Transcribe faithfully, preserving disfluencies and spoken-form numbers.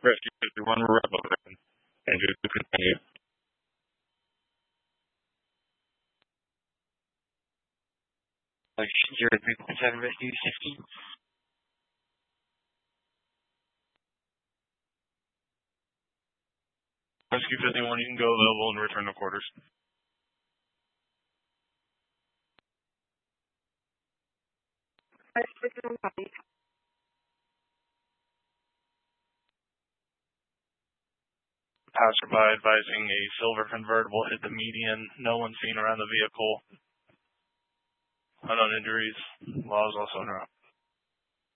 Rescue fifty-one, we're up over there. And just to continue. Zero three point seven, rescue sixteen. Rescue fifty-one, you can go available and return to quarters. Rescue fifty-one, copy. Passerby advising a silver convertible hit the median. No one seen around the vehicle. Unknown injuries. Law is also in route.